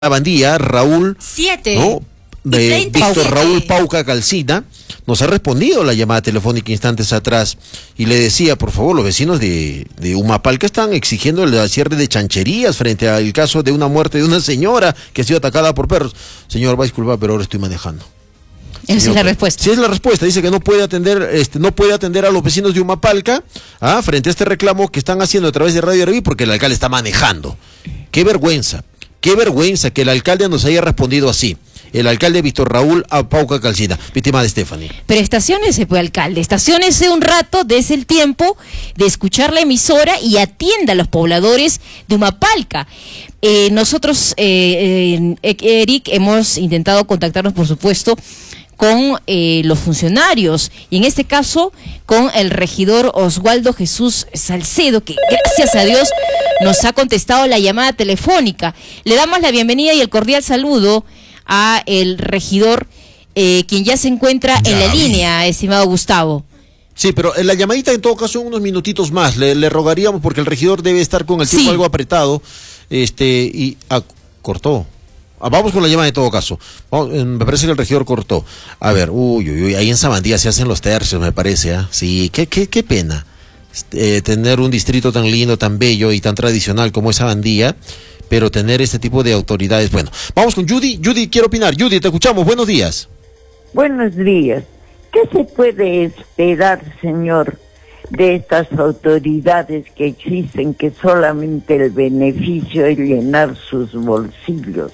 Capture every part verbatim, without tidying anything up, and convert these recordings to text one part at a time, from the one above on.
Bandía, Raúl, Siete. ¿no? De Víctor Raúl Pauca Calcina, nos ha respondido la llamada telefónica instantes atrás y le decía, por favor, los vecinos de, de Humapalca están exigiendo el cierre de chancherías frente al caso de una muerte de una señora que ha sido atacada por perros. Señor, va a disculpar, pero ahora estoy manejando. Esa es la respuesta. Sí, es la respuesta. Dice que no puede atender, este, no puede atender a los vecinos de Humapalca, ¿ah? frente a este reclamo que están haciendo a través de Radio Araví porque el alcalde está manejando. Qué vergüenza, qué vergüenza que el alcalde nos haya respondido así. El alcalde Víctor Raúl Pauca Calcina, víctima de Stephanie. Pero estaciónese, pues, alcalde, estaciónese un rato, des el tiempo de escuchar la emisora y atienda a los pobladores de Humapalca. Eh, nosotros, eh, eh, Eric, hemos intentado contactarnos, por supuesto, con eh, los funcionarios, y en este caso con el regidor Oswaldo Jesús Salcedo, que gracias a Dios nos ha contestado la llamada telefónica. Le damos la bienvenida y el cordial saludo a el regidor, eh, quien ya se encuentra ya en la vi. línea, estimado Gustavo. Sí, pero en la llamadita en todo caso en unos minutitos más, le, le rogaríamos porque el regidor debe estar con el tiempo sí. algo apretado, este, y ah, cortó. Ah, vamos con la llamada en todo caso. Vamos, eh, me parece que el regidor cortó. A ver, uy, uy, uy, ahí en Sabandía se hacen los tercios, me parece, ¿eh? Sí, qué, qué, qué pena eh, tener un distrito tan lindo, tan bello y tan tradicional como es Sabandía, pero tener este tipo de autoridades. Bueno, vamos con Judy. Judy, quiero opinar. Judy, te escuchamos. Buenos días. Buenos días. ¿Qué se puede esperar, señor, de estas autoridades que existen, que solamente el beneficio es llenar sus bolsillos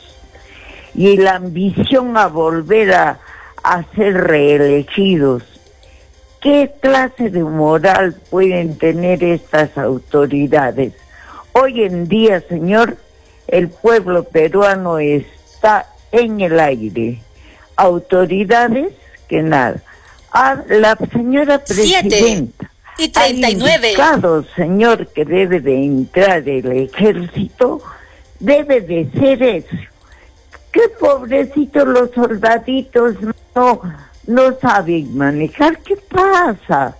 y la ambición a volver a, a ser reelegidos? ¿Qué clase de moral pueden tener estas autoridades? Hoy en día, señor, el pueblo peruano está en el aire. Autoridades que nada. A la señora presidenta y treinta y nueve. Ha indicado, señor, que debe de entrar el ejército, debe de ser eso. Qué pobrecitos los soldaditos no, no saben manejar. ¿Qué pasa?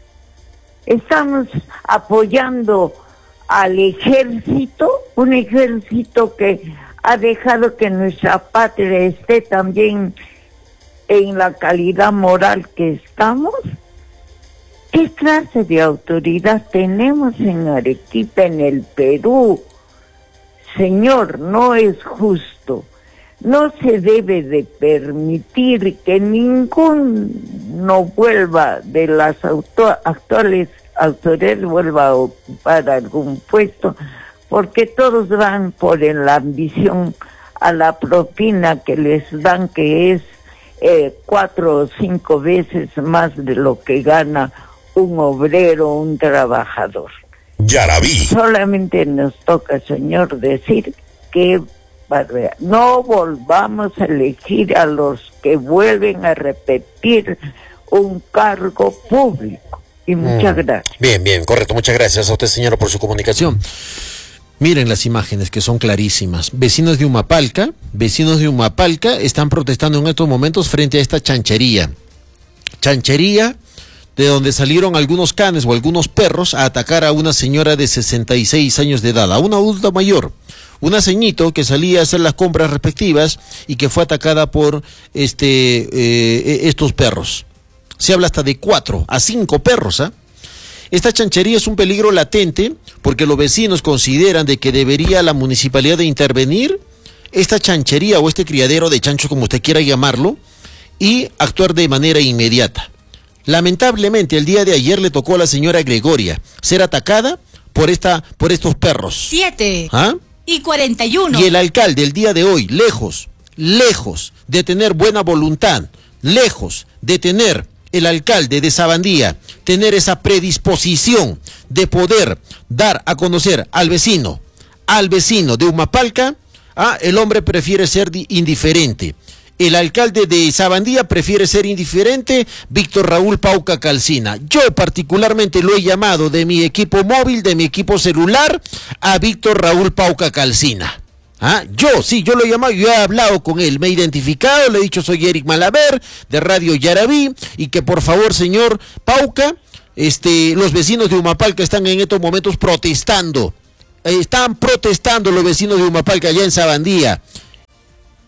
Estamos apoyando al ejército, un ejército que ha dejado que nuestra patria esté también en la calidad moral que estamos. ¿Qué clase de autoridad tenemos en Arequipa, en el Perú? Señor, no es justo. No se debe de permitir que ninguno vuelva de las auto actuales autoridades vuelva a ocupar algún puesto, porque todos van por la ambición a la propina que les dan, que es eh, cuatro o cinco veces más de lo que gana un obrero, un trabajador. Ya la vi. Solamente nos toca, señor, decir que no volvamos a elegir a los que vuelven a repetir un cargo público. Y muchas mm. gracias. Bien, bien, correcto. Muchas gracias a usted, señora, por su comunicación. Miren las imágenes que son clarísimas. Vecinos de Humapalca, vecinos de Humapalca están protestando en estos momentos frente a esta chanchería. Chanchería de donde salieron algunos canes o algunos perros a atacar a una señora de sesenta y seis años de edad, a una adulta mayor. Una ceñito que salía a hacer las compras respectivas y que fue atacada por este eh, estos perros. Se habla hasta de cuatro a cinco perros, ¿ah? ¿eh? Esta chanchería es un peligro latente porque los vecinos consideran de que debería la municipalidad de intervenir esta chanchería o este criadero de chancho, como usted quiera llamarlo, y actuar de manera inmediata. Lamentablemente, el día de ayer le tocó a la señora Gregoria ser atacada por esta, por estos perros. Siete. ¿Ah? Y cuarenta y uno. Y el alcalde el día de hoy, lejos, lejos de tener buena voluntad, lejos de tener el alcalde de Sabandía, tener esa predisposición de poder dar a conocer al vecino, al vecino de Humapalca, ah, el hombre prefiere ser indiferente. El alcalde de Sabandía prefiere ser indiferente, Víctor Raúl Pauca Calcina. Yo particularmente lo he llamado de mi equipo móvil, de mi equipo celular, a Víctor Raúl Pauca Calcina. ¿Ah? Yo, sí, yo lo he llamado, yo he hablado con él, me he identificado, le he dicho soy Eric Malaver, de Radio Yaraví, y que por favor, señor Pauca, este, los vecinos de Humapalca están en estos momentos protestando, eh, están protestando los vecinos de Humapalca allá en Sabandía,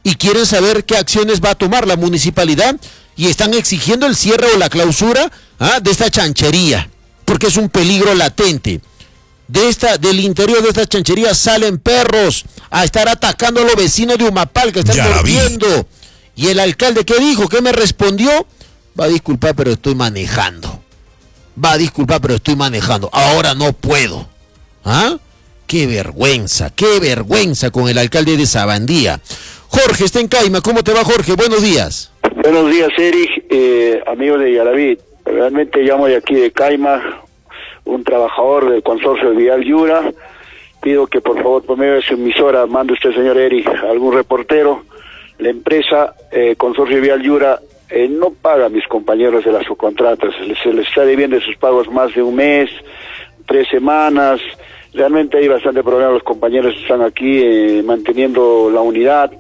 y quieren saber qué acciones va a tomar la municipalidad y están exigiendo el cierre o la clausura ¿ah? de esta chanchería, porque es un peligro latente. De esta, del interior de esta chanchería salen perros a estar atacando a los vecinos de Humapal que están mordiendo. Y el alcalde, ¿qué dijo? ¿Qué me respondió? Va a disculpar, pero estoy manejando. Va a disculpar, pero estoy manejando. Ahora no puedo. ¿Ah? Qué vergüenza, qué vergüenza con el alcalde de Sabandía. Jorge está en Caima. ¿Cómo te va, Jorge? Buenos días. Buenos días, Eric, eh, amigo de Yaraví. Realmente llamo de aquí de Caima, un trabajador del consorcio Vial Yura. Pido que por favor, por medio de su emisora, mande usted, señor Eric, algún reportero. La empresa eh, Consorcio Vial Yura eh, no paga a mis compañeros de las subcontratas, se les, se les está debiendo sus pagos más de un mes, tres semanas. Realmente hay bastante problema, los compañeros están aquí eh, manteniendo la unidad,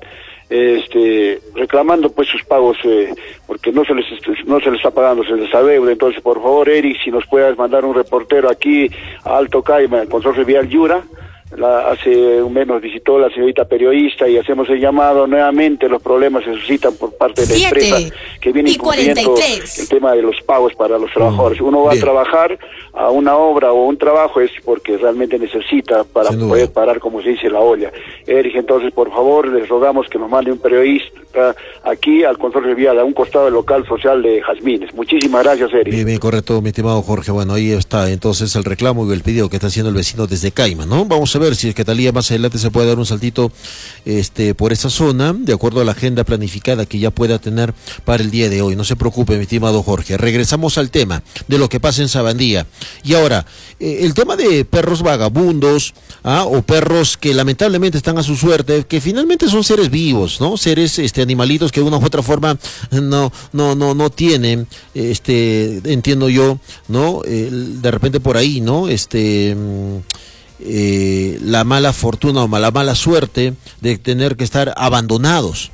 este, reclamando pues sus pagos, eh, porque no se les no se les está pagando, se les adeuda. Entonces, por favor, Eric, si nos puedas mandar un reportero aquí a Alto Caima, el Consorcio Vial Yura. La, hace un mes nos visitó la señorita periodista y hacemos el llamado nuevamente. Los problemas se suscitan por parte de la empresa que viene incumpliendo el tema de los pagos para los trabajadores. Uno va Bien. a trabajar a una obra o un trabajo es porque realmente necesita para poder parar, como se dice, la olla. Eric, entonces, por favor, les rogamos que nos mande un periodista aquí al Consorcio Vial, a un costado del local social de Jazmines. Muchísimas gracias, Eric. Bien, bien, correcto, mi estimado Jorge. Bueno, ahí está entonces el reclamo y el pedido que está haciendo el vecino desde Caima, ¿no? Vamos a ver si es que Talía más adelante se puede dar un saltito este por esa zona, de acuerdo a la agenda planificada que ya pueda tener para el día de hoy. No se preocupe, mi estimado Jorge. Regresamos al tema de lo que pasa en Sabandía. Y ahora, eh, el tema de perros vagabundos, ¿ah? o perros que lamentablemente están a su suerte, que finalmente son seres vivos, ¿no? Seres, este, animalitos que de una u otra forma no, no, no, no tienen, este, entiendo yo, ¿no? Eh, de repente por ahí, ¿no? Este... Eh, la mala fortuna o la mala suerte de tener que estar abandonados.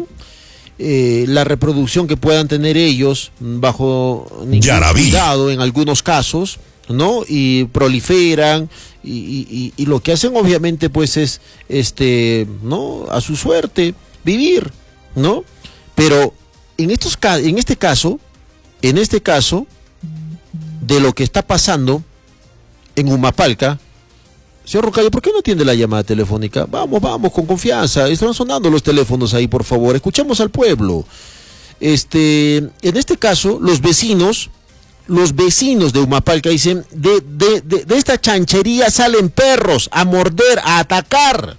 Eh, la reproducción que puedan tener ellos bajo ningún cuidado en algunos casos, ¿no? Y proliferan y, y, y lo que hacen obviamente pues es este, ¿no? A su suerte vivir, ¿no? Pero en estos en este caso, en este caso de lo que está pasando en Humapalca. Señor Rocayo, ¿por qué no atiende la llamada telefónica? Vamos, vamos, con confianza. Están sonando los teléfonos ahí, por favor. Escuchemos al pueblo. Este, en este caso, los vecinos, los vecinos de Humapalca dicen, de, de, de, de esta chanchería salen perros a morder, a atacar.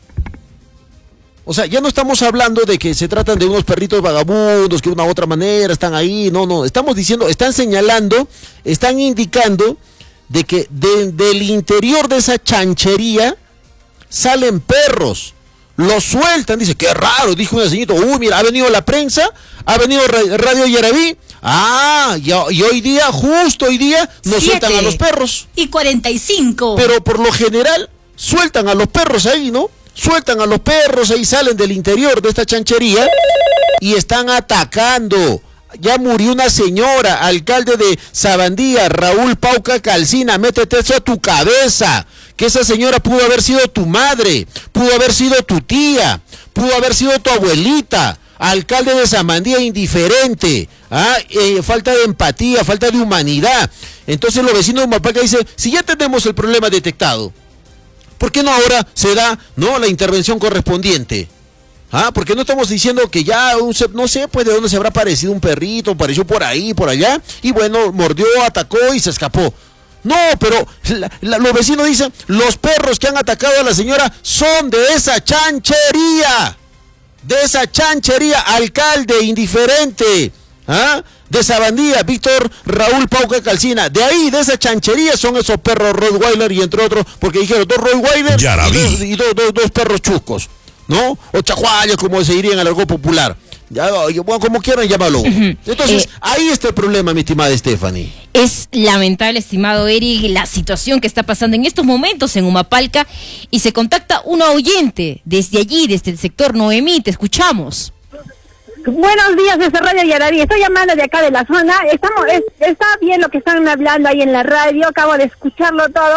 O sea, ya no estamos hablando de que se tratan de unos perritos vagabundos, que de una u otra manera están ahí. No, no. Estamos diciendo, están señalando, están indicando de que de, del interior de esa chanchería salen perros, los sueltan, dice, qué raro, dijo una señorita, uy, mira, ha venido la prensa, ha venido Radio Yaraví, ah, y, y hoy día, justo hoy día, nos sueltan a los perros. Y cuarenta y cinco. Pero por lo general, sueltan a los perros ahí, ¿no? Sueltan a los perros ahí, salen del interior de esta chanchería y están atacando. Ya murió una señora, alcalde de Sabandía, Raúl Pauca Calcina, métete eso a tu cabeza, que esa señora pudo haber sido tu madre, pudo haber sido tu tía, pudo haber sido tu abuelita, alcalde de Sabandía indiferente, ¿ah? eh, falta de empatía, falta de humanidad. Entonces los vecinos de Humapalca dicen, si ya tenemos el problema detectado, ¿por qué no ahora se da, no, la intervención correspondiente? Ah, porque no estamos diciendo que ya, un, no sé, pues de dónde se habrá aparecido un perrito, apareció por ahí, por allá, y bueno, mordió, atacó y se escapó. No, pero la, la, los vecinos dicen, los perros que han atacado a la señora son de esa chanchería, de esa chanchería, alcalde indiferente, ¿ah? De Sabandía, Víctor Raúl Pauca Calcina, de ahí, de esa chanchería son esos perros Rottweiler y entre otros, porque dijeron dos Rottweiler y, dos, y dos, dos, dos perros chuscos, ¿no? O chajuayos, como se diría en el argot popular. Ya, bueno, como quieran llamarlo. Uh-huh. Entonces, eh, ahí está el problema, mi estimada Stephanie. Es lamentable, estimado Eric, la situación que está pasando en estos momentos en Humapalca, y se contacta un oyente desde allí, desde el sector Noemí. Te escuchamos. Buenos días desde Radio Yaraví. Estoy llamando de acá de la zona. Estamos, es, está bien lo que están hablando ahí en la radio. Acabo de escucharlo todo.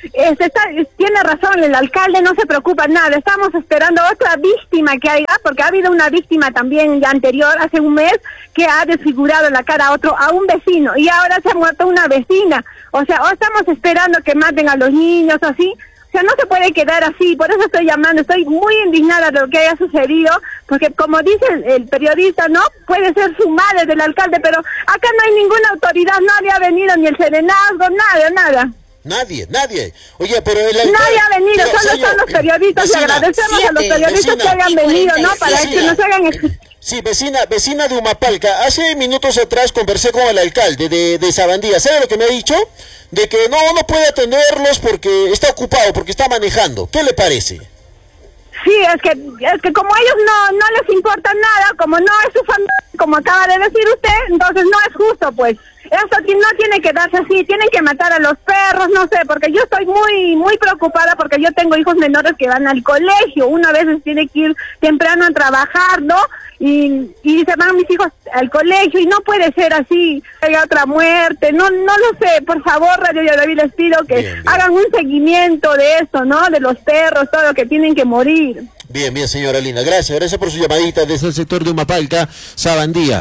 este, está, tiene razón, el alcalde no se preocupa nada, estamos esperando otra víctima que haya, porque ha habido una víctima también ya anterior, hace un mes, que ha desfigurado la cara a otro, a un vecino, y ahora se ha muerto una vecina, o sea, o estamos esperando que maten a los niños, así. O sea, no se puede quedar así, por eso estoy llamando, estoy muy indignada de lo que haya sucedido, porque como dice el, el periodista, ¿no? Puede ser su madre del alcalde, pero acá no hay ninguna autoridad, nadie ha venido, ni el serenazgo, nada, nada. Nadie, nadie. Oye, pero el alcalde... Nadie ha venido, pero, solo señor, están los periodistas, vecina, y agradecemos siete, a los periodistas vecina, que hayan venido, ¿no? Para vecina, que nos hagan... Sí, vecina, vecina de Humapalca, hace minutos atrás conversé con el alcalde de, de Sabandía. ¿Sabe lo que me ha dicho? De que no, no puede atenderlos porque está ocupado, porque está manejando. ¿Qué le parece? Sí, es que es que como ellos no no les importa nada, como no es su familia, como acaba de decir usted, entonces no es justo, pues. Esto no tiene que darse así, tienen que matar a los perros, no sé, porque yo estoy muy muy preocupada porque yo tengo hijos menores que van al colegio, uno a veces tiene que ir temprano a trabajar, ¿no? Y, y se van mis hijos al colegio y no puede ser así, haya otra muerte, no no lo sé, por favor, Radio Yaraví, les pido que bien, bien. hagan un seguimiento de esto, ¿no? De los perros, todo lo que tienen que morir. Bien, bien, señora Lina, gracias, gracias por su llamadita desde el sector de Humapalca, Sabandía.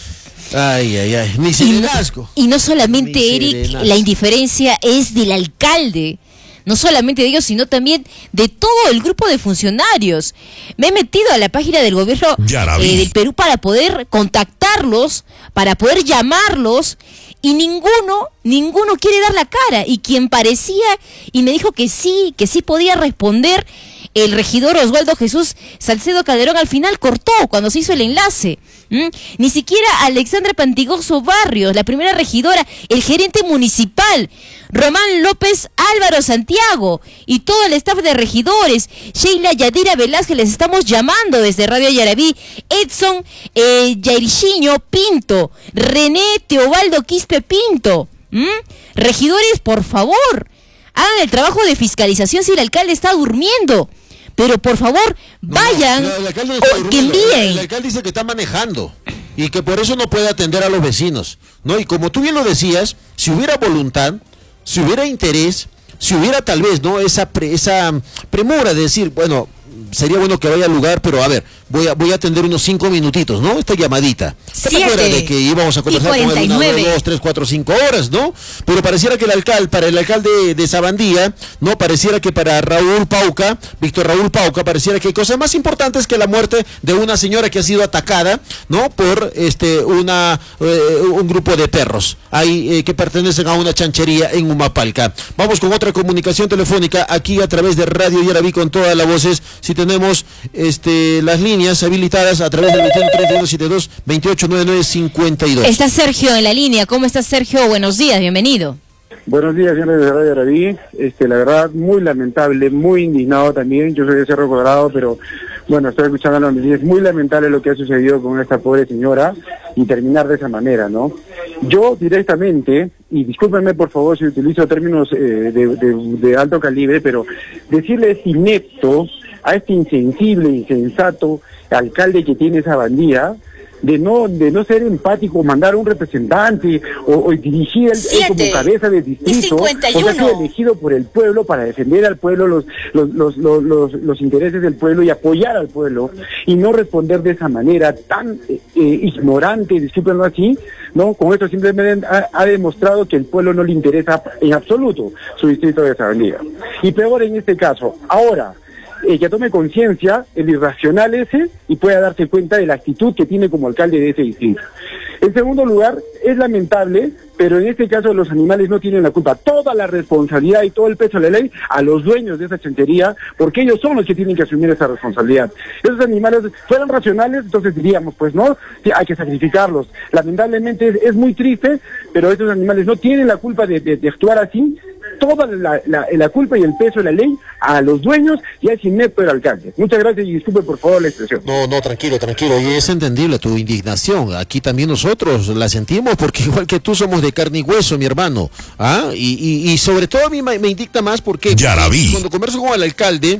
Ay, ay, ay, ni serenazgo. Y, y no solamente, Eric, la indiferencia es del alcalde, no solamente de ellos, sino también de todo el grupo de funcionarios. Me he metido a la página del gobierno eh, del Perú para poder contactarlos, para poder llamarlos, y ninguno, ninguno quiere dar la cara. Y quien parecía, y me dijo que sí, que sí podía responder, el regidor Oswaldo Jesús Salcedo Calderón, al final cortó cuando se hizo el enlace. ¿Mm? Ni siquiera Alexandra Pantigoso Barrios, la primera regidora, el gerente municipal, Román López Álvaro Santiago y todo el staff de regidores, Sheila Yadira Velázquez, les estamos llamando desde Radio Yaraví, Edson eh, Yairchiño Pinto, René Teobaldo Quispe Pinto. ¿Mm? Regidores, por favor, hagan el trabajo de fiscalización si el alcalde está durmiendo. Pero por favor, vayan no, no, el o que envíen. El alcalde dice que está manejando y que por eso no puede atender a los vecinos, ¿no? Y como tú bien lo decías, si hubiera voluntad, si hubiera interés, si hubiera tal vez, ¿no? Esa pre, esa premura de decir, bueno, sería bueno que vaya al lugar, pero a ver, voy a voy a atender unos cinco minutitos, ¿no? Esta llamadita. Siete Fuera de que íbamos a conversar con él una, dos, tres, cuatro, cinco horas, ¿no? Pero pareciera que el alcalde, para el alcalde de Sabandía, ¿no? Pareciera que para Raúl Pauca, Víctor Raúl Pauca, pareciera que hay cosas más importantes que la muerte de una señora que ha sido atacada, ¿no? Por este una eh, un grupo de perros, ahí eh, que pertenecen a una chanchería en Humapalca. Vamos con otra comunicación telefónica aquí a través de Radio Yaraví con todas las voces. Si tenemos este las líneas habilitadas a través del veintiuno treinta y uno setenta y dos veintiocho noventa y nueve cincuenta y dos. Está Sergio en la línea. ¿Cómo estás, Sergio? Buenos días, bienvenido. Buenos días, señores de Radio Yaraví. Este, la verdad, muy lamentable, muy indignado también. Yo soy de Cerro Colorado, pero bueno, estoy escuchando las noticias. Es muy lamentable lo que ha sucedido con esta pobre señora y terminar de esa manera, ¿no? Yo directamente, y discúlpenme por favor si utilizo términos eh, de, de, de alto calibre, pero decirles inepto a este insensible, insensato alcalde que tiene Sabandía, de no de no ser empático, mandar un representante o, o dirigir él, él como cabeza de distrito, o sea, sido elegido por el pueblo para defender al pueblo, los los, los los los los intereses del pueblo y apoyar al pueblo, y no responder de esa manera tan eh, ignorante, discúlpenlo así, ¿no? Con esto simplemente ha, ha demostrado que el pueblo no le interesa en absoluto su distrito de Sabandía. Y peor en este caso, ahora, Eh, que tome conciencia el irracional ese y pueda darse cuenta de la actitud que tiene como alcalde de ese distrito. En segundo lugar, es lamentable, pero en este caso los animales no tienen la culpa. Toda la responsabilidad y todo el peso de la ley a los dueños de esa chanchería, porque ellos son los que tienen que asumir esa responsabilidad. Esos animales fueran racionales, entonces diríamos, pues no, sí, hay que sacrificarlos. Lamentablemente es, es muy triste, pero estos animales no tienen la culpa de, de, de actuar así. Toda la, la, la culpa y el peso de la ley a los dueños y al inepto del alcalde. Muchas gracias y disculpe por favor la expresión. No, no, tranquilo, tranquilo. Y es entendible tu indignación. Aquí también nosotros la sentimos porque igual que tú somos de carne y hueso, mi hermano. ¿Ah? Y, y, y sobre todo a mí me, me indigna más porque Yaraví. Cuando converso con el alcalde,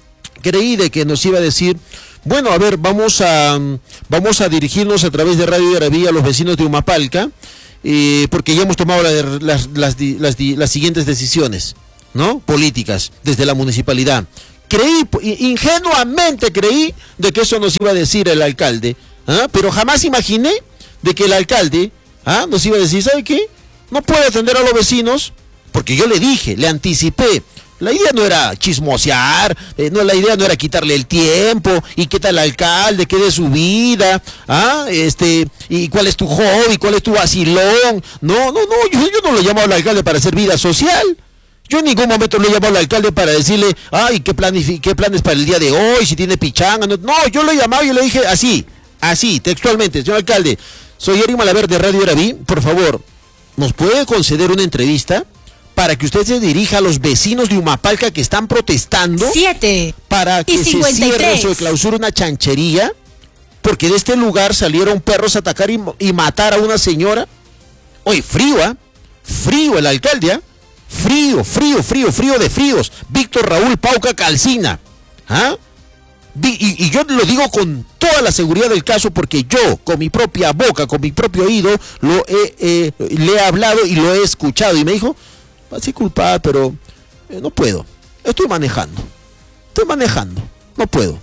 creí de que nos iba a decir, bueno, a ver, vamos a, vamos a dirigirnos a través de Radio Yaraví a los vecinos de Humapalca, Eh, porque ya hemos tomado la, las, las, las, las siguientes decisiones. ¿no? Políticas desde la municipalidad. Creí, ingenuamente creí de que eso nos iba a decir el alcalde, ¿ah? Pero jamás imaginé de que el alcalde, ¿ah? nos iba a decir, ¿sabe qué? No puede atender a los vecinos, porque yo le dije, le anticipé. La idea no era chismosear, eh, no, la idea no era quitarle el tiempo, y qué tal el alcalde, qué de su vida, ¿ah? este, y cuál es tu hobby, cuál es tu vacilón. No, no, no, yo, yo no lo llamo al alcalde para hacer vida social. Yo en ningún momento lo llamo al alcalde para decirle, ay, qué, planifi- qué planes para el día de hoy, si tiene pichanga. No, no, yo lo he llamado y le dije así, así, textualmente, señor alcalde, soy Eric Malaver de Radio Yaraví, por favor, ¿nos puede conceder una entrevista para que usted se dirija a los vecinos de Humapalca que están protestando? Siete. Para que se cierre o se clausure una chanchería, porque de este lugar salieron perros a atacar y, y matar a una señora. Oye, frío, ¿ah? ¿eh? Frío el alcalde, ¿ah? ¿eh? Frío, frío, frío, frío de fríos. Víctor Raúl Pauca Calcina. ¿Ah? Y, y yo lo digo con toda la seguridad del caso, porque yo, con mi propia boca, con mi propio oído, lo he, eh, le he hablado y lo he escuchado. Y me dijo, así culpable, pero eh, no puedo. Estoy manejando. Estoy manejando. No puedo.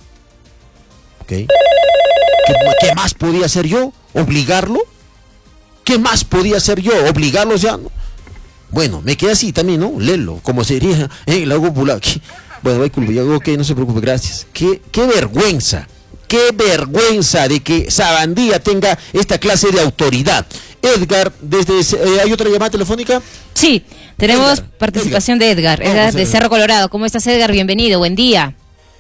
¿Ok? ¿Qué, qué más podía hacer yo? ¿Obligarlo? ¿Qué más podía hacer yo? ¿Obligarlo ya? ¿No? Bueno, me quedé así también, ¿no? Léelo, como sería en la popular. Bueno, ok, no se preocupe, gracias. Qué, qué vergüenza, qué vergüenza de que Sabandía tenga esta clase de autoridad. Edgar, desde eh, ¿hay otra llamada telefónica? Sí, tenemos Edgar, participación Edgar. de Edgar, Vamos, Edgar de Edgar. Cerro Colorado. ¿Cómo estás, Edgar? Bienvenido, buen día.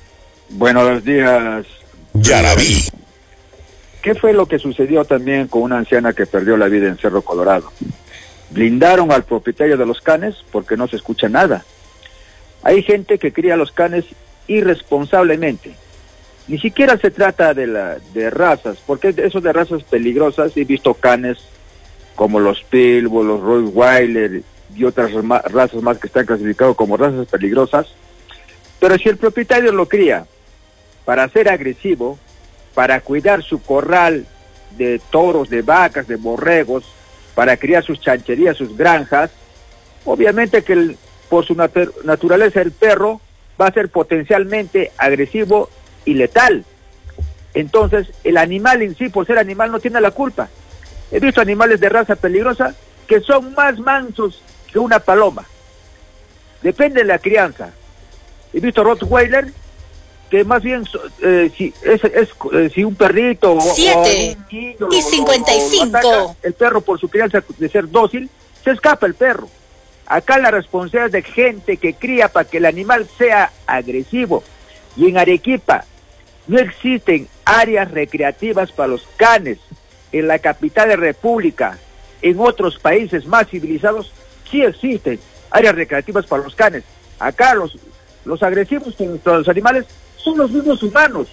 Buenos días. Yaraví. ¿Qué fue lo que sucedió también con una anciana que perdió la vida en Cerro Colorado? Blindaron al propietario de los canes porque no se escucha nada. Hay gente que cría los canes irresponsablemente. Ni siquiera se trata de, la, de razas, porque eso de razas peligrosas, he visto canes como los Pitbull, los Rottweiler y otras ma- razas más que están clasificados como razas peligrosas. Pero si el propietario lo cría para ser agresivo, para cuidar su corral de toros, de vacas, de borregos, para criar sus chancherías, sus granjas, obviamente que el, por su nat- naturaleza el perro va a ser potencialmente agresivo y letal. Entonces el animal en sí, por ser animal, no tiene la culpa. He visto animales de raza peligrosa que son más mansos que una paloma. Depende de la crianza. He visto Rottweiler que más bien eh, si es, es eh, si un perrito Siete o un niño y cincuenta y cinco. ataca, el perro por su crianza de ser dócil se escapa el perro. Acá la responsabilidad es de gente que cría para que el animal sea agresivo. Y en Arequipa no existen áreas recreativas para los canes. En la capital de República, en otros países más civilizados, sí existen áreas recreativas para los canes. Acá los, los agresivos contra los animales son los mismos humanos.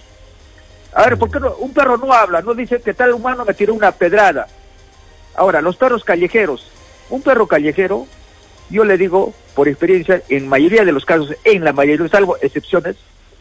A ver, ¿por qué no? Un perro no habla, no dice que tal humano me tiró una pedrada. Ahora, los perros callejeros. Un perro callejero, yo le digo, por experiencia, en mayoría de los casos, en la mayoría, salvo excepciones,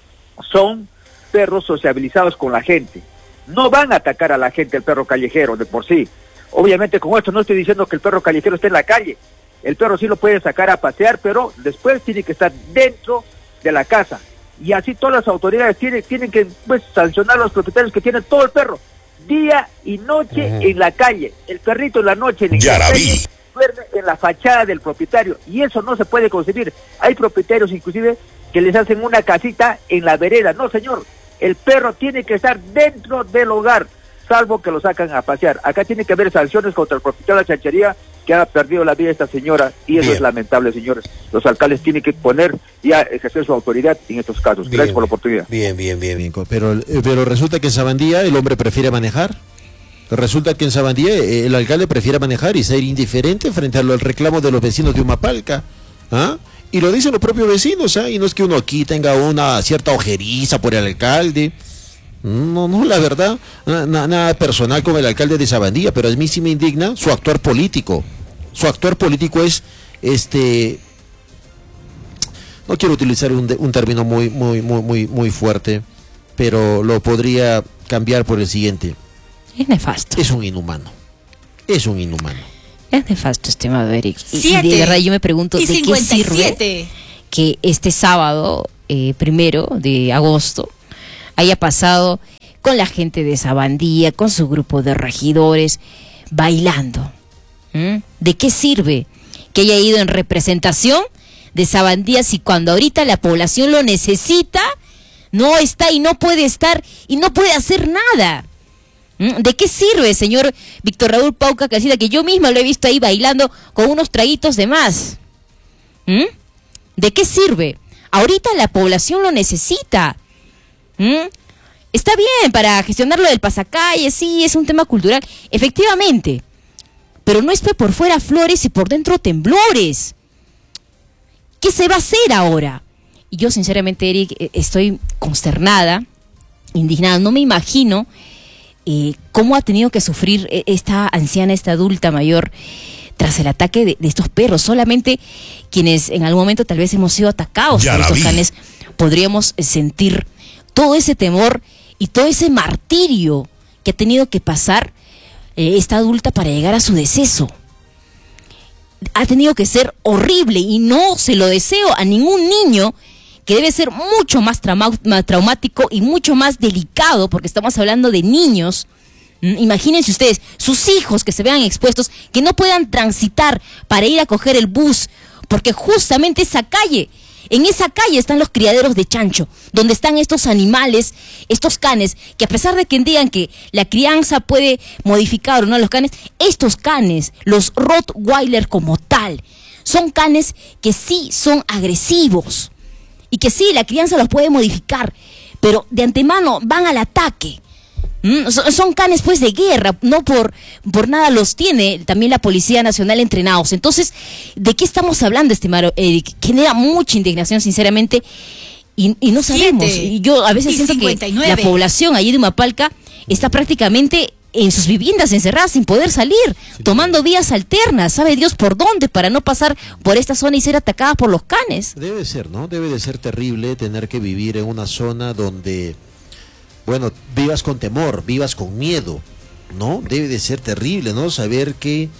son perros sociabilizados con la gente. No van a atacar a la gente el perro callejero de por sí. Obviamente con esto no estoy diciendo que el perro callejero esté en la calle. El perro sí lo puede sacar a pasear, pero después tiene que estar dentro de la casa. Y así todas las autoridades tienen, tienen que pues sancionar a los propietarios que tienen todo el perro, día y noche uh-huh. en la calle. El perrito en la noche en el calle duerme en la fachada del propietario, y eso no se puede concebir. Hay propietarios inclusive que les hacen una casita en la vereda. No, señor, el perro tiene que estar dentro del hogar, salvo que lo sacan a pasear. Acá tiene que haber sanciones contra el propietario de la chanchería que ha perdido la vida de esta señora, y eso Bien. es lamentable, señores. Los alcaldes tienen que poner y ejercer su autoridad en estos casos. Bien. Gracias por la oportunidad. Bien, bien, bien, bien. Pero, pero resulta que en Sabandía el hombre prefiere manejar. Resulta que en Sabandía el alcalde prefiere manejar y ser indiferente frente al reclamo de los vecinos de Humapalca. ¿Ah? Y lo dicen los propios vecinos, ¿ah? Y no es que uno aquí tenga una cierta ojeriza por el alcalde. No, no, la verdad, nada, nada personal con el alcalde de Sabandía, pero a mí sí me indigna su actuar político. Su actuar político es, este, no quiero utilizar un, un término muy, muy, muy, muy, muy fuerte, pero lo podría cambiar por el siguiente. Es nefasto. Es un inhumano. Es un inhumano. Es nefasto, estimado Eric. Y, Siete. y de verdad yo me pregunto, Y ¿de cincuenta y qué sirve siete. que este sábado, eh, primero de agosto, haya pasado con la gente de Sabandía, con su grupo de regidores, bailando? ¿Mm? ¿De qué sirve que haya ido en representación de Sabandía si cuando ahorita la población lo necesita, no está y no puede estar y no puede hacer nada? ¿Mm? ¿De qué sirve, señor Víctor Raúl Pauca Casida, que yo misma lo he visto ahí bailando con unos traguitos de más? ¿Mm? ¿De qué sirve? Ahorita la población lo necesita. ¿Mm? Está bien para gestionar lo del pasacalles, sí, es un tema cultural, efectivamente, pero no es por fuera flores y por dentro temblores. ¿Qué se va a hacer ahora? Y yo sinceramente, Eric, estoy consternada, indignada, no me imagino eh, cómo ha tenido que sufrir esta anciana, esta adulta mayor, tras el ataque de, de estos perros. Solamente quienes en algún momento tal vez hemos sido atacados Ya por la estos vi. canes podríamos sentir todo ese temor y todo ese martirio que ha tenido que pasar eh, esta adulta para llegar a su deceso. Ha tenido que ser horrible y no se lo deseo a ningún niño, que debe ser mucho más, trauma, más traumático y mucho más delicado, porque estamos hablando de niños. Imagínense ustedes, sus hijos que se vean expuestos, que no puedan transitar para ir a coger el bus, porque justamente esa calle, en esa calle están los criaderos de chancho, donde están estos animales, estos canes, que a pesar de que digan que la crianza puede modificar o no los canes, estos canes, los Rottweiler como tal, son canes que sí son agresivos, y que sí, la crianza los puede modificar, pero de antemano van al ataque. ¿Mm? Son, son canes pues de guerra, no por, por nada los tiene también la Policía Nacional entrenados. Entonces, ¿de qué estamos hablando, estimado Eric? Genera mucha indignación, sinceramente, y, y no sabemos. Siete. Y yo a veces Y siento cincuenta y que nueve. la población allí de Humapalca está prácticamente en sus viviendas encerradas sin poder salir, sí, tomando vías alternas, sabe Dios por dónde, para no pasar por esta zona y ser atacada por los canes. Debe ser, ¿no? Debe de ser terrible tener que vivir en una zona donde, bueno, vivas con temor, vivas con miedo, ¿no? Debe de ser terrible, ¿no? Saber que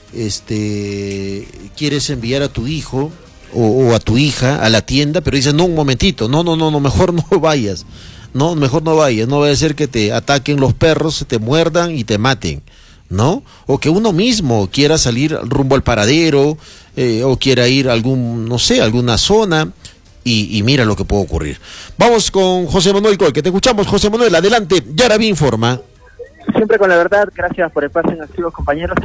este quieres enviar a tu hijo o, o a tu hija a la tienda, pero dices, no, un momentito, no, no, no, no, mejor no vayas. No, mejor no vayas, no vaya a ser que te ataquen los perros, te muerdan y te maten, ¿no? O que uno mismo quiera salir rumbo al paradero, eh, o quiera ir a algún, no sé, alguna zona, y, y mira lo que puede ocurrir. Vamos con José Manuel Col, que te escuchamos, José Manuel, adelante, Yaraví informa. Siempre con la verdad, gracias por el pase en activos, compañeros.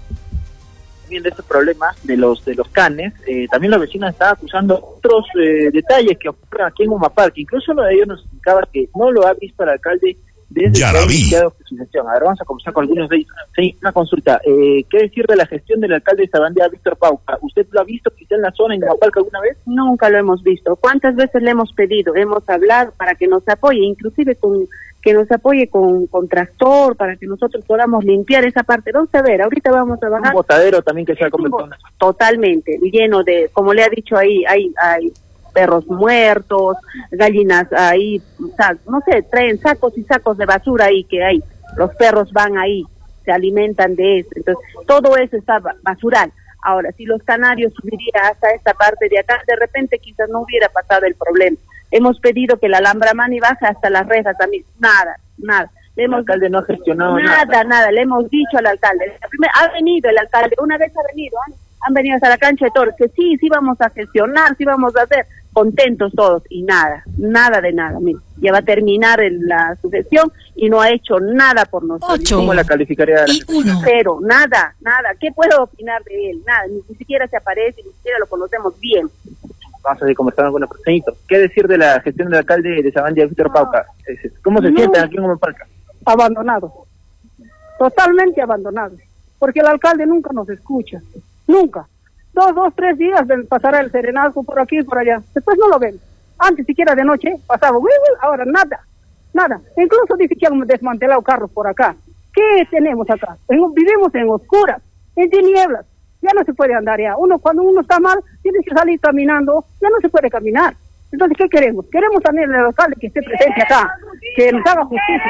De este problema de los de los canes, eh, también la vecina está acusando otros eh, detalles que ocurren aquí en Humapalca. Incluso uno de ellos nos indicaba que no lo ha visto el alcalde desde Ya que la ha vi. iniciado su gestión. A ver, vamos a conversar con algunos de ellos. Sí, una consulta. Eh, ¿Qué decir de la gestión del alcalde de Sabandía, Víctor Pauca? ¿Usted lo ha visto quizá en la zona, en Humapalca, alguna vez? Nunca lo hemos visto. ¿Cuántas veces le hemos pedido? Hemos hablado para que nos apoye, inclusive con que nos apoye con, con tractor, para que nosotros podamos limpiar esa parte. Vamos a ver, ahorita vamos a bajar. Un botadero también que se ha convertido en... Totalmente, lleno de, como le ha dicho ahí, hay, hay perros muertos, gallinas ahí, sac, no sé, traen sacos y sacos de basura ahí que hay. Los perros van ahí, se alimentan de eso. Entonces, todo eso está basural. Ahora, si los canarios subirían hasta esta parte de acá, de repente quizás no hubiera pasado el problema. Hemos pedido que la Alhambra Mani baje hasta las rejas también. Nada, nada. Le hemos, el alcalde no ha gestionado nada. Nada, nada. Le hemos dicho al alcalde. La primera, ha venido el alcalde, una vez ha venido, ¿eh? Han venido hasta la cancha de toros, que sí, sí vamos a gestionar, sí vamos a hacer, contentos todos. Y nada, nada de nada. Mira, ya va a terminar el, la sucesión y no ha hecho nada por nosotros. Ocho. ¿Cómo la calificaría? Y uno. Pero nada, nada. ¿Qué puedo opinar de él? Nada, ni, ni siquiera se aparece, ni siquiera lo conocemos bien. Vamos a seguir conversando con los personitos. ¿Qué decir de la gestión del alcalde de Sabandía, Víctor Pauca? ¿Cómo se No. sienten aquí en Humapalca? Abandonado, totalmente abandonado, porque el alcalde nunca nos escucha, nunca. Dos, dos, tres días de pasar el serenazgo por aquí y por allá, después no lo ven. Antes siquiera de noche pasaba, uy, uy, ahora nada, nada. Incluso dice que han desmantelado carros por acá. ¿Qué tenemos acá? En- vivimos en oscuras, en tinieblas, ya no se puede andar ya. Uno cuando uno está mal tiene que salir caminando, ya no se puede caminar. Entonces, ¿qué queremos? Queremos también el alcalde que esté presente acá, que nos haga justicia.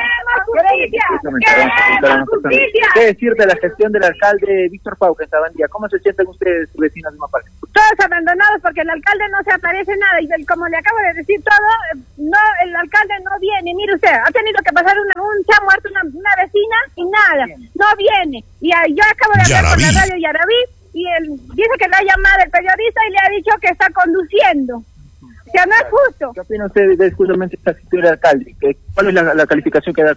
¿Qué decir de la gestión del alcalde Víctor Pauca en Sabandía? ¿Cómo se sienten ustedes, sus vecinos de Humapalca? Todos abandonados porque el alcalde no se aparece nada y del, como le acabo de decir todo, no, el alcalde no viene. Mire usted, ha tenido que pasar una, un se ha muerto una, una vecina y nada, no viene. Y uh, yo acabo de hablar con la radio Yarabí y él dice que le ha llamado el periodista y le ha dicho que está conduciendo. O sea, no es justo. ¿Qué opina usted de justamente esta gestión del alcalde? ¿Cuál es la, la calificación que da?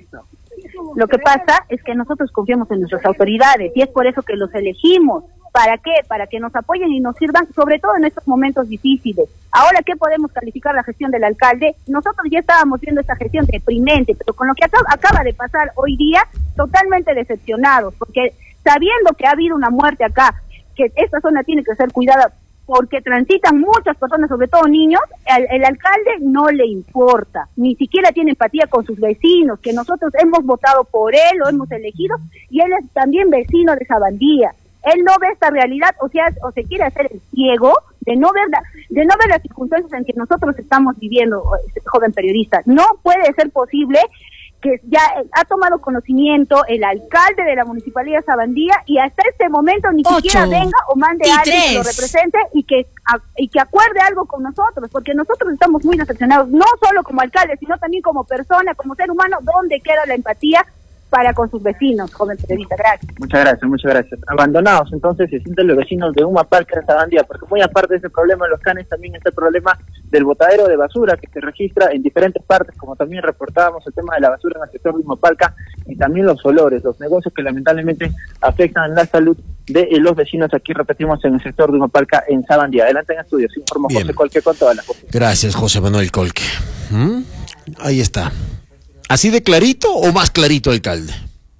Lo que pasa es que nosotros confiamos en nuestras autoridades y es por eso que los elegimos. ¿Para qué? Para que nos apoyen y nos sirvan, sobre todo en estos momentos difíciles. Ahora, ¿qué podemos calificar la gestión del alcalde? Nosotros ya estábamos viendo esta gestión deprimente, pero con lo que acaba, acaba de pasar hoy día, totalmente decepcionados, porque sabiendo que ha habido una muerte acá, que esta zona tiene que ser cuidada porque transitan muchas personas, sobre todo niños, el, el alcalde no le importa, ni siquiera tiene empatía con sus vecinos, que nosotros hemos votado por él, lo hemos elegido, y él es también vecino de Sabandía. Él no ve esta realidad, o sea, o se quiere hacer el ciego de no ver la, de no ver las circunstancias en que nosotros estamos viviendo, joven periodista. No puede ser posible que ya ha tomado conocimiento el alcalde de la Municipalidad de Sabandía y hasta este momento ni Ocho, siquiera venga o mande a alguien que lo represente y que a, y que acuerde algo con nosotros, porque nosotros estamos muy decepcionados, no solo como alcalde, sino también como persona, como ser humano. ¿Dónde queda la empatía para con sus vecinos, joven periodista? Gracias. Muchas gracias, muchas gracias. Abandonados, entonces, se sienten los vecinos de Humapalca, Sabandía, porque muy aparte de ese problema de los canes, también está el problema del botadero de basura que se registra en diferentes partes, como también reportábamos el tema de la basura en el sector de Humapalca, y también los olores, los negocios que lamentablemente afectan la salud de los vecinos. Aquí repetimos en el sector de Humapalca, en Sabandía. Adelante en estudios, informó José Colque con todas las cosas. Gracias, José Manuel Colque. ¿Mm? Ahí está. ¿Así de clarito o más clarito, alcalde?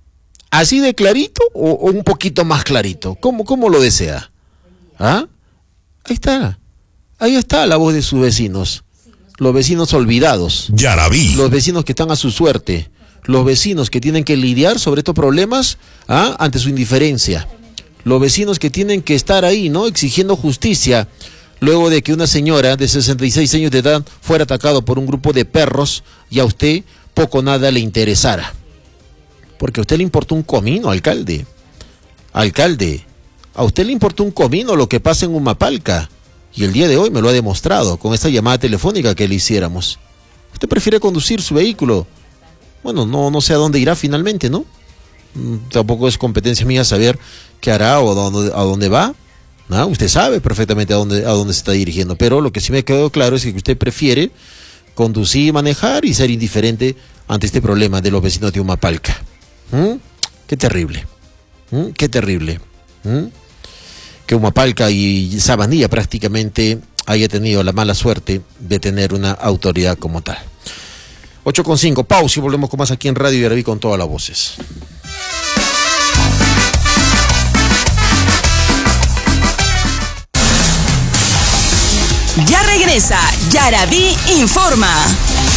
¿Así de clarito o, o un poquito más clarito? ¿Cómo, cómo lo desea? ¿Ah? Ahí está. Ahí está la voz de sus vecinos. Los vecinos olvidados. Yarabí. Los vecinos que están a su suerte. Los vecinos que tienen que lidiar sobre estos problemas, ¿ah?, ante su indiferencia. Los vecinos que tienen que estar ahí, ¿no?, exigiendo justicia, luego de que una señora de sesenta y seis años de edad fuera atacado por un grupo de perros y a usted poco nada le interesara. Porque a usted le importó un comino, alcalde. Alcalde, a usted le importó un comino lo que pasa en Humapalca. Y el día de hoy me lo ha demostrado con esta llamada telefónica que le hiciéramos. Usted prefiere conducir su vehículo. Bueno, no, no sé a dónde irá finalmente, ¿no? Mm, tampoco es competencia mía saber qué hará o a dónde, a dónde va. ¿No? Usted sabe perfectamente a dónde, a dónde se está dirigiendo. Pero lo que sí me quedó claro es que usted prefiere conducir, manejar y ser indiferente ante este problema de los vecinos de Humapalca. ¿Mm? Qué terrible. ¿Mm? Qué terrible. ¿Mm? Que Humapalca y Sabandía prácticamente haya tenido la mala suerte de tener una autoridad como tal. ocho con cinco, pausa y volvemos con más aquí en Radio Yarabí con todas las voces. Ya regresa Yarabí Informa.